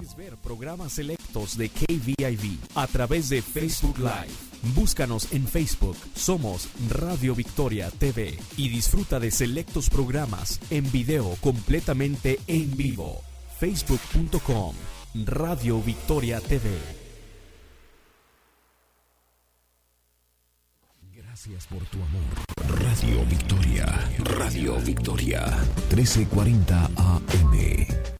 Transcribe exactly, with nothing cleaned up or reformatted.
Puedes ver programas selectos de K V I V a través de Facebook Live. Búscanos en Facebook, somos Radio Victoria T V y disfruta de selectos programas en video completamente en vivo. facebook punto com Radio Victoria T V. Gracias por tu amor. Radio Victoria, Radio Victoria, trece cuarenta A M.